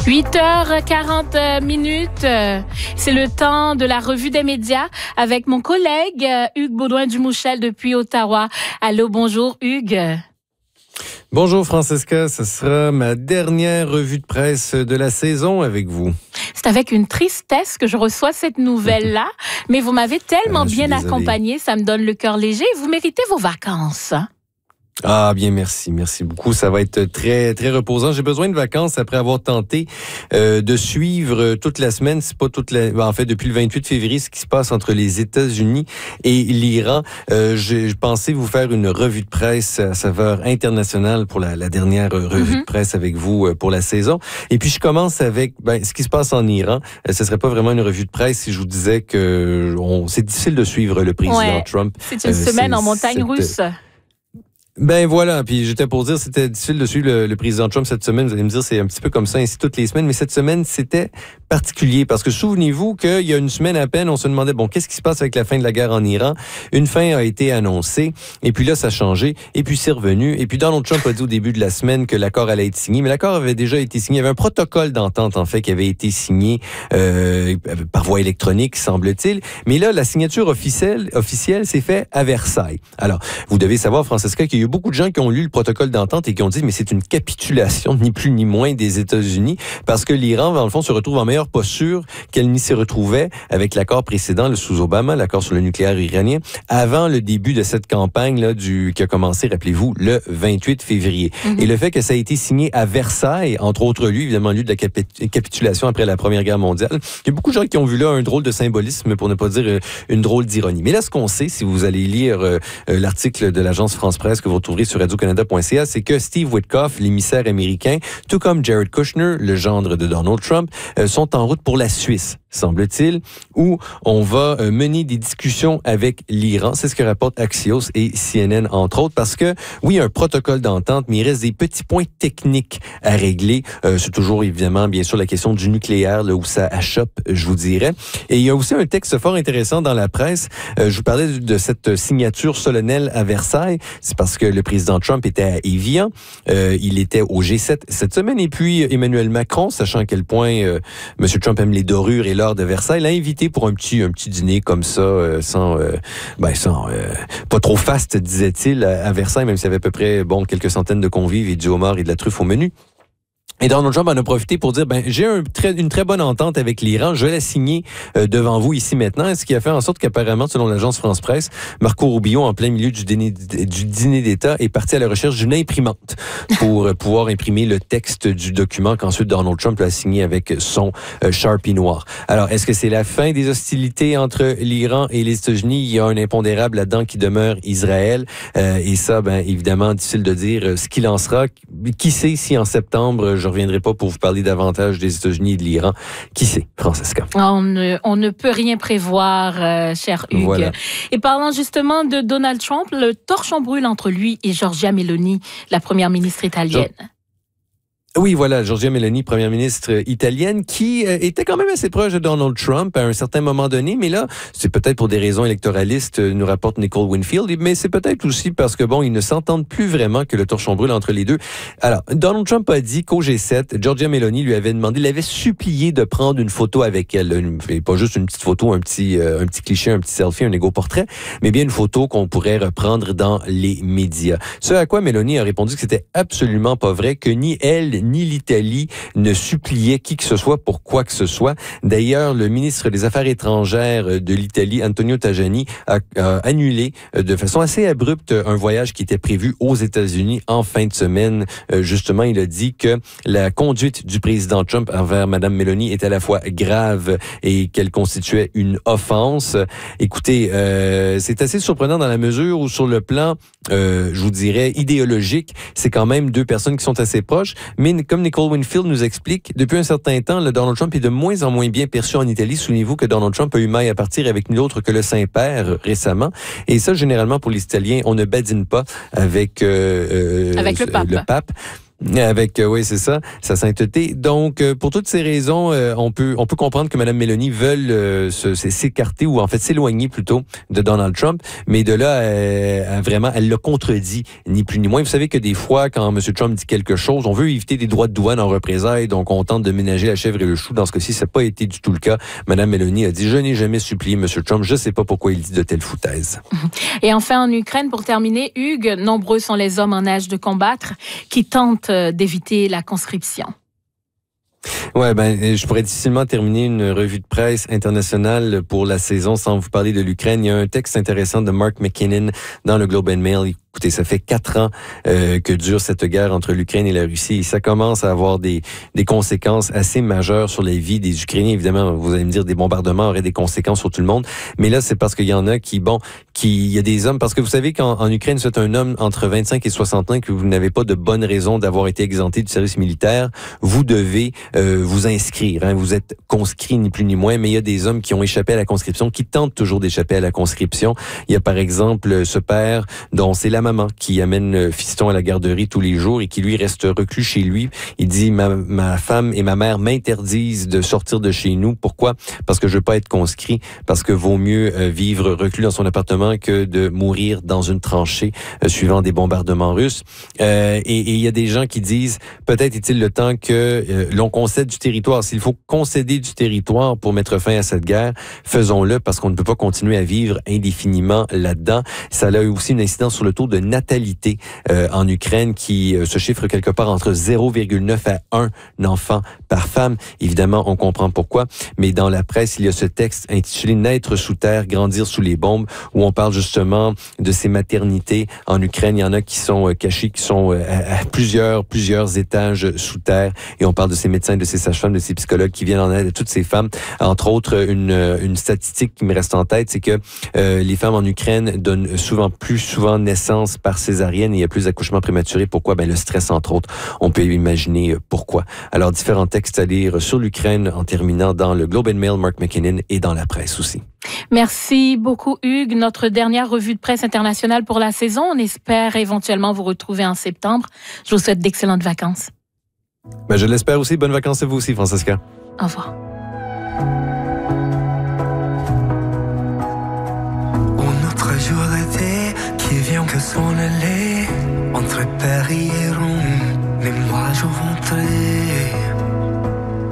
8h40. C'est le temps de la revue des médias avec mon collègue Hugues Baudouin-Dumouchel depuis Ottawa. Allô, bonjour Hugues. Bonjour Francesca, ce sera ma dernière revue de presse de la saison avec vous. C'est avec une tristesse que je reçois cette nouvelle-là, mais vous m'avez tellement bien accompagné, ça me donne le cœur léger. Vous méritez vos vacances. Ah bien, merci beaucoup. Ça va être très très reposant. J'ai besoin de vacances après avoir tenté de suivre toute la semaine, c'est pas depuis le 28 février, ce qui se passe entre les États-Unis et l'Iran. J'ai pensé vous faire une revue de presse à saveur internationale pour la dernière revue de presse avec vous pour la saison. Et puis je commence avec ce qui se passe en Iran. Ce serait pas vraiment une revue de presse si je vous disais que c'est difficile de suivre le président Trump. C'est une semaine en montagne russe. Ben voilà, puis j'étais pour dire c'était difficile de suivre le président Trump cette semaine. Vous allez me dire c'est un petit peu comme ça ainsi toutes les semaines, mais cette semaine c'était particulier parce que souvenez-vous qu'il y a une semaine à peine, on se demandait qu'est-ce qui se passe avec la fin de la guerre en Iran. Une fin a été annoncée et puis là ça a changé et puis c'est revenu et puis Donald Trump a dit au début de la semaine que l'accord allait être signé, mais l'accord avait déjà été signé. Il y avait un protocole d'entente en fait qui avait été signé par voie électronique semble-t-il, mais là la signature officielle s'est faite à Versailles. Alors vous devez savoir Francesca qu'il y a beaucoup de gens qui ont lu le protocole d'entente et qui ont dit mais c'est une capitulation ni plus ni moins des États-Unis parce que l'Iran dans le fond se retrouve en meilleure posture qu'elle n'y s'y retrouvait avec l'accord précédent sous Obama, l'accord sur le nucléaire iranien, avant le début de cette campagne là qui a commencé, rappelez-vous, le 28 février. Et le fait que ça a été signé à Versailles, entre autres lieux, évidemment lieu de la capitulation après la Première Guerre mondiale, il y a beaucoup de gens qui ont vu là un drôle de symbolisme pour ne pas dire une drôle d'ironie. Mais là ce qu'on sait, si vous allez lire l'article de l'agence France-Presse que vous retrouverez sur radiocanada.ca, c'est que Steve Witkoff, l'émissaire américain, tout comme Jared Kushner, le gendre de Donald Trump, sont en route pour la Suisse, semble-t-il, où on va mener des discussions avec l'Iran. C'est ce que rapportent Axios et CNN, entre autres, parce que, oui, il y a un protocole d'entente, mais il reste des petits points techniques à régler. C'est toujours, évidemment, bien sûr, la question du nucléaire, là où ça achoppe, je vous dirais. Et il y a aussi un texte fort intéressant dans la presse. Je vous parlais de cette signature solennelle à Versailles. C'est parce que le président Trump était à Évian. Il était au G7 cette semaine. Et puis, Emmanuel Macron, sachant à quel point M. Trump aime les dorures et l'or de Versailles, l'a invité pour un petit dîner comme ça, sans pas trop faste, disait-il, à Versailles, même s'il y avait à peu près quelques centaines de convives et du homard et de la truffe au menu. Et Donald Trump en a profité pour dire, j'ai une très bonne entente avec l'Iran, je vais la signer devant vous ici maintenant, ce qui a fait en sorte qu'apparemment, selon l'agence France-Presse, Marco Rubio, en plein milieu du dîner d'État, est parti à la recherche d'une imprimante pour pouvoir imprimer le texte du document qu'ensuite Donald Trump a signé avec son Sharpie noir. Alors, est-ce que c'est la fin des hostilités entre l'Iran et les États-Unis? Il y a un impondérable là-dedans qui demeure Israël, et ça, évidemment, difficile de dire ce qu'il en sera. Qui sait si en septembre, je reviendrai pas pour vous parler davantage des États-Unis et de l'Iran. Qui sait, Francesca? On ne peut rien prévoir, cher Hugues. Voilà. Et parlant justement de Donald Trump, le torchon brûle entre lui et Giorgia Meloni, la première ministre italienne. Oui, voilà, Giorgia Meloni, première ministre italienne, qui était quand même assez proche de Donald Trump à un certain moment donné, mais là, c'est peut-être pour des raisons électoralistes, nous rapporte Nicole Winfield, mais c'est peut-être aussi parce que, ils ne s'entendent plus vraiment que le torchon brûle entre les deux. Alors, Donald Trump a dit qu'au G7, Giorgia Meloni lui avait demandé, l'avait supplié de prendre une photo avec elle, pas juste une petite photo, un petit cliché, un petit selfie, un égo-portrait, mais bien une photo qu'on pourrait reprendre dans les médias. Ce à quoi Meloni a répondu que c'était absolument pas vrai, que ni elle, ni l'Italie ne suppliait qui que ce soit pour quoi que ce soit. D'ailleurs, le ministre des Affaires étrangères de l'Italie, Antonio Tajani, a annulé de façon assez abrupte un voyage qui était prévu aux États-Unis en fin de semaine. Justement, il a dit que la conduite du président Trump envers Mme Meloni est à la fois grave et qu'elle constituait une offense. Écoutez, c'est assez surprenant dans la mesure où sur le plan, je vous dirais, idéologique, c'est quand même deux personnes qui sont assez proches, mais comme Nicole Winfield nous explique, depuis un certain temps, le Donald Trump est de moins en moins bien perçu en Italie. Souvenez-vous que Donald Trump a eu maille à partir avec nul autre que le Saint-Père récemment. Et ça, généralement, pour les Italiens, on ne badine pas avec le pape. Avec, oui, c'est ça, sa sainteté. Donc, pour toutes ces raisons, on peut comprendre que Mme Meloni veut s'écarter ou en fait s'éloigner plutôt de Donald Trump. Mais de là, elle l'a contredit, ni plus ni moins. Vous savez que des fois, quand M. Trump dit quelque chose, on veut éviter des droits de douane en représailles, donc on tente de ménager la chèvre et le chou. Dans ce cas-ci, ça n'a pas été du tout le cas. Mme Meloni a dit, je n'ai jamais supplié M. Trump, je ne sais pas pourquoi il dit de telles foutaises. Et enfin, en Ukraine, pour terminer, Hugues, nombreux sont les hommes en âge de combattre qui tentent d'éviter la conscription. Ouais, je pourrais difficilement terminer une revue de presse internationale pour la saison sans vous parler de l'Ukraine. Il y a un texte intéressant de Mark McKinnon dans le Globe and Mail. Écoutez, ça fait 4 ans que dure cette guerre entre l'Ukraine et la Russie et ça commence à avoir des conséquences assez majeures sur les vies des Ukrainiens. Évidemment, vous allez me dire, des bombardements auraient des conséquences sur tout le monde, mais là, c'est parce qu'il y en a il y a des hommes, parce que vous savez qu'en Ukraine, c'est un homme entre 25 et 60 ans que vous n'avez pas de bonne raison d'avoir été exempté du service militaire, vous devez vous inscrire. Hein, vous êtes conscrit ni plus ni moins, mais il y a des hommes qui ont échappé à la conscription, qui tentent toujours d'échapper à la conscription. Il y a par exemple ce père dont c'est la maman qui amène le fiston à la garderie tous les jours et qui lui reste reclus chez lui. Il dit, ma femme et ma mère m'interdisent de sortir de chez nous. Pourquoi? Parce que je veux pas être conscrit, parce que vaut mieux vivre reclus dans son appartement que de mourir dans une tranchée suivant des bombardements russes. Et il y a des gens qui disent, peut-être est-il le temps que l'on concède du territoire. S'il faut concéder du territoire pour mettre fin à cette guerre, faisons-le parce qu'on ne peut pas continuer à vivre indéfiniment là-dedans. Ça a eu aussi une incidence sur le taux de natalité en Ukraine qui se chiffre quelque part entre 0,9 à 1 enfant par femme. Évidemment, on comprend pourquoi, mais dans la presse, il y a ce texte intitulé « Naître sous terre, grandir sous les bombes » où on parle justement de ces maternités en Ukraine. Il y en a qui sont cachées, qui sont à plusieurs étages sous terre et on parle de ces médecins, de ces sages-femmes, de ces psychologues qui viennent en aide à toutes ces femmes. Entre autres, une statistique qui me reste en tête, c'est que les femmes en Ukraine donnent plus souvent naissance par césarienne et il y a plus d'accouchements prématurés. Pourquoi? Le stress, entre autres. On peut imaginer pourquoi. Alors, différents textes à lire sur l'Ukraine en terminant dans le Globe and Mail, Mark McKinnon, et dans la presse aussi. Merci beaucoup, Hugues. Notre dernière revue de presse internationale pour la saison. On espère éventuellement vous retrouver en septembre. Je vous souhaite d'excellentes vacances. Je l'espère aussi. Bonnes vacances à vous aussi, Francesca. Au revoir. Un autre jour d'été qui vient que s'en aller entre Paris et Rome. Mais moi je rentrais.